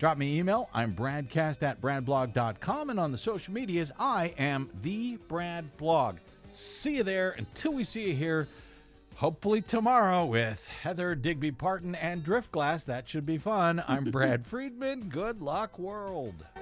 Drop me an email. I'm bradcast@bradblog.com. And on the social medias, I am the Brad Blog. See you there. Until we see you here, hopefully tomorrow with Heather Digby Parton and Driftglass. That should be fun. I'm Brad Friedman. Good luck, world.